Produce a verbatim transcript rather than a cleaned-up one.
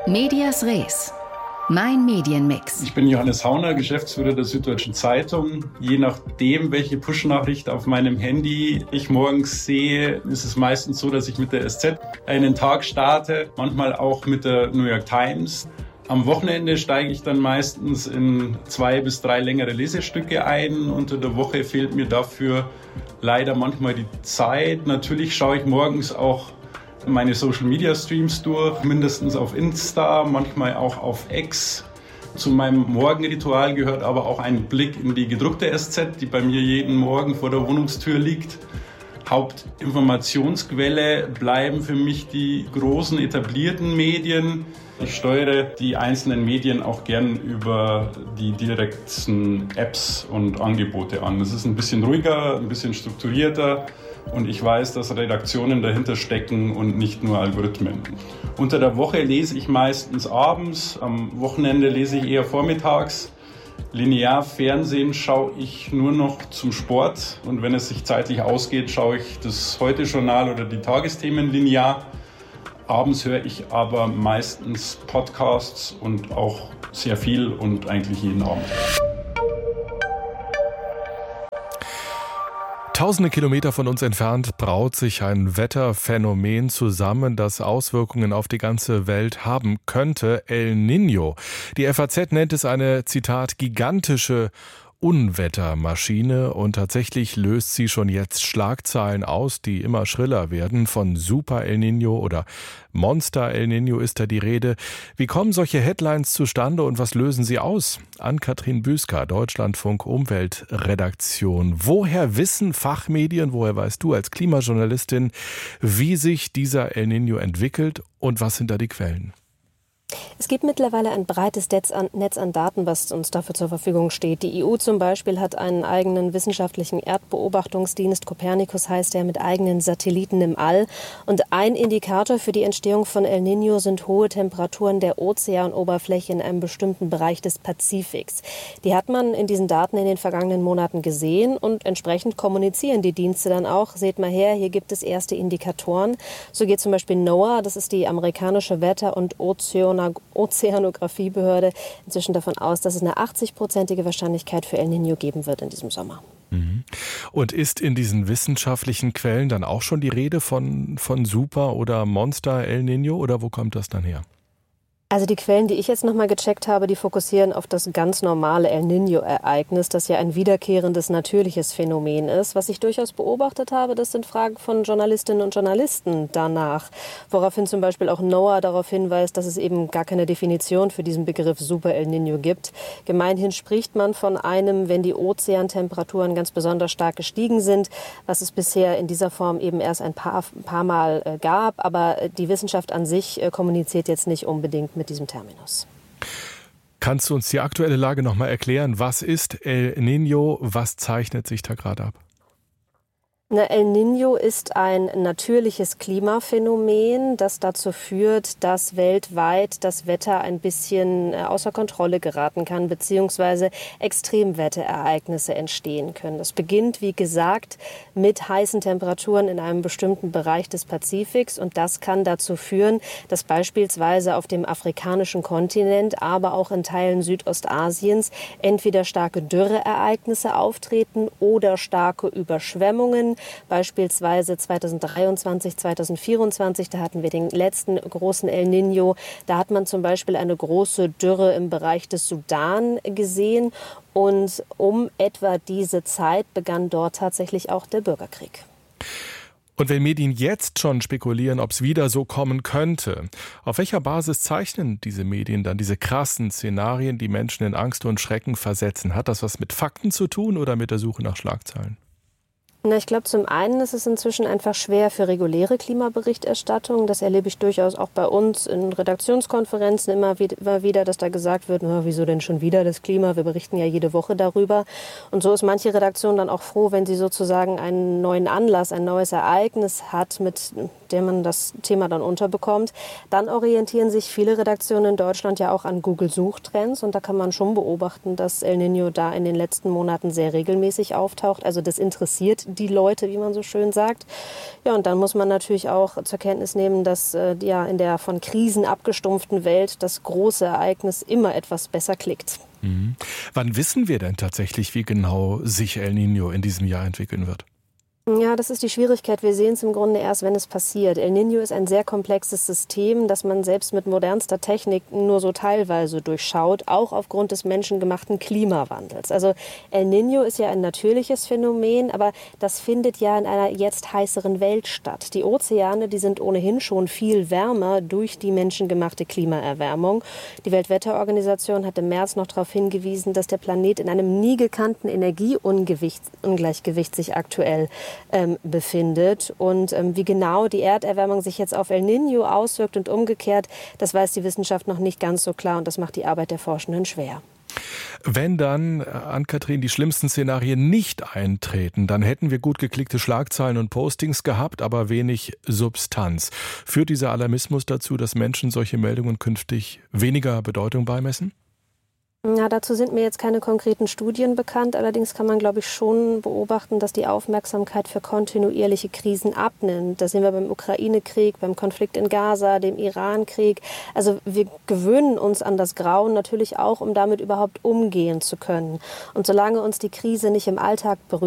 Medias Res. Mein Medienmix. Ich bin Johannes Hauner, Geschäftsführer der Süddeutschen Zeitung. Je nachdem, welche Push-Nachricht auf meinem Handy ich morgens sehe, ist es meistens so, dass ich mit der S Z einen Tag starte, manchmal auch mit der New York Times. Am Wochenende steige ich dann meistens in zwei bis drei längere Lesestücke ein. Unter der Woche fehlt mir dafür leider manchmal die Zeit. Natürlich schaue ich morgens auch meine Social-Media-Streams durch, mindestens auf Insta, manchmal auch auf X. Zu meinem Morgenritual gehört aber auch ein Blick in die gedruckte S Z, die bei mir jeden Morgen vor der Wohnungstür liegt. Hauptinformationsquelle bleiben für mich die großen etablierten Medien. Ich steuere die einzelnen Medien auch gern über die direkten Apps und Angebote an. Das ist ein bisschen ruhiger, ein bisschen strukturierter und ich weiß, dass Redaktionen dahinter stecken und nicht nur Algorithmen. Unter der Woche lese ich meistens abends, am Wochenende lese ich eher vormittags. Linear Fernsehen schaue ich nur noch zum Sport und wenn es sich zeitlich ausgeht, schaue ich das Heute-Journal oder die Tagesthemen linear. Abends höre ich aber meistens Podcasts und auch sehr viel und eigentlich jeden Abend. Tausende Kilometer von uns entfernt braut sich ein Wetterphänomen zusammen, das Auswirkungen auf die ganze Welt haben könnte. El Niño. Die F A Z nennt es eine, Zitat, gigantische Unwettermaschine und tatsächlich löst sie schon jetzt Schlagzeilen aus, die immer schriller werden. Von Super El Niño oder Monster El Niño ist da die Rede. Wie kommen solche Headlines zustande und was lösen sie aus? Ann-Kathrin Büsker, Deutschlandfunk Umweltredaktion. Woher wissen Fachmedien, woher weißt du als Klimajournalistin, wie sich dieser El Niño entwickelt und was sind da die Quellen? Es gibt mittlerweile ein breites Netz an, Netz an Daten, was uns dafür zur Verfügung steht. Die E U zum Beispiel hat einen eigenen wissenschaftlichen Erdbeobachtungsdienst, Copernicus heißt der, mit eigenen Satelliten im All. Und ein Indikator für die Entstehung von El Niño sind hohe Temperaturen der Ozeanoberfläche in einem bestimmten Bereich des Pazifiks. Die hat man in diesen Daten in den vergangenen Monaten gesehen und entsprechend kommunizieren die Dienste dann auch. Seht mal her, hier gibt es erste Indikatoren. So geht zum Beispiel NOAA, das ist die amerikanische Wetter- und Ozean Ozeanographiebehörde inzwischen davon aus, dass es eine achtzig-prozentige Wahrscheinlichkeit für El Niño geben wird in diesem Sommer. Und ist in diesen wissenschaftlichen Quellen dann auch schon die Rede von, von Super oder Monster El Niño oder wo kommt das dann her? Also die Quellen, die ich jetzt nochmal gecheckt habe, die fokussieren auf das ganz normale El Niño-Ereignis, das ja ein wiederkehrendes natürliches Phänomen ist. Was ich durchaus beobachtet habe, das sind Fragen von Journalistinnen und Journalisten danach. Woraufhin zum Beispiel auch NOAA darauf hinweist, dass es eben gar keine Definition für diesen Begriff Super El Niño gibt. Gemeinhin spricht man von einem, wenn die Ozeantemperaturen ganz besonders stark gestiegen sind, was es bisher in dieser Form eben erst ein paar, ein paar Mal äh, gab. Aber die Wissenschaft an sich äh, kommuniziert jetzt nicht unbedingt mit diesem Terminus. Kannst du uns die aktuelle Lage noch mal erklären? Was ist El Niño? Was zeichnet sich da gerade ab? Na, El Niño ist ein natürliches Klimaphänomen, das dazu führt, dass weltweit das Wetter ein bisschen außer Kontrolle geraten kann, beziehungsweise Extremwetterereignisse entstehen können. Das beginnt, wie gesagt, mit heißen Temperaturen in einem bestimmten Bereich des Pazifiks und das kann dazu führen, dass beispielsweise auf dem afrikanischen Kontinent, aber auch in Teilen Südostasiens entweder starke Dürreereignisse auftreten oder starke Überschwemmungen. Beispielsweise zweitausenddreiundzwanzig, zweitausendvierundzwanzig, da hatten wir den letzten großen El Niño. Da hat man zum Beispiel eine große Dürre im Bereich des Sudan gesehen. Und um etwa diese Zeit begann dort tatsächlich auch der Bürgerkrieg. Und wenn Medien jetzt schon spekulieren, ob es wieder so kommen könnte, auf welcher Basis zeichnen diese Medien dann diese krassen Szenarien, die Menschen in Angst und Schrecken versetzen? Hat das was mit Fakten zu tun oder mit der Suche nach Schlagzeilen? Na, ich glaube, zum einen ist es inzwischen einfach schwer für reguläre Klimaberichterstattung. Das erlebe ich durchaus auch bei uns in Redaktionskonferenzen immer wieder, dass da gesagt wird, na, wieso denn schon wieder das Klima? Wir berichten ja jede Woche darüber. Und so ist manche Redaktion dann auch froh, wenn sie sozusagen einen neuen Anlass, ein neues Ereignis hat, mit dem man das Thema dann unterbekommt. Dann orientieren sich viele Redaktionen in Deutschland ja auch an Google-Suchtrends. Und da kann man schon beobachten, dass El Niño da in den letzten Monaten sehr regelmäßig auftaucht. Also das interessiert die Leute, wie man so schön sagt. Ja, und dann muss man natürlich auch zur Kenntnis nehmen, dass äh, ja in der von Krisen abgestumpften Welt das große Ereignis immer etwas besser klickt. Mhm. Wann wissen wir denn tatsächlich, wie genau sich El Niño in diesem Jahr entwickeln wird? Ja, das ist die Schwierigkeit. Wir sehen es im Grunde erst, wenn es passiert. El Niño ist ein sehr komplexes System, das man selbst mit modernster Technik nur so teilweise durchschaut, auch aufgrund des menschengemachten Klimawandels. Also El Niño ist ja ein natürliches Phänomen, aber das findet ja in einer jetzt heißeren Welt statt. Die Ozeane, die sind ohnehin schon viel wärmer durch die menschengemachte Klimaerwärmung. Die Weltwetterorganisation hat im März noch darauf hingewiesen, dass der Planet in einem nie gekannten Energieungleichgewicht sich aktuell Ähm, befindet. Und ähm, wie genau die Erderwärmung sich jetzt auf El Niño auswirkt und umgekehrt, das weiß die Wissenschaft noch nicht ganz so klar und das macht die Arbeit der Forschenden schwer. Wenn dann, Ann-Kathrin, die schlimmsten Szenarien nicht eintreten, dann hätten wir gut geklickte Schlagzeilen und Postings gehabt, aber wenig Substanz. Führt dieser Alarmismus dazu, dass Menschen solche Meldungen künftig weniger Bedeutung beimessen? Ja, dazu sind mir jetzt keine konkreten Studien bekannt. Allerdings kann man, glaube ich, schon beobachten, dass die Aufmerksamkeit für kontinuierliche Krisen abnimmt. Das sehen wir beim Ukraine-Krieg, beim Konflikt in Gaza, dem Iran-Krieg. Also wir gewöhnen uns an das Grauen natürlich auch, um damit überhaupt umgehen zu können. Und solange uns die Krise nicht im Alltag berührt,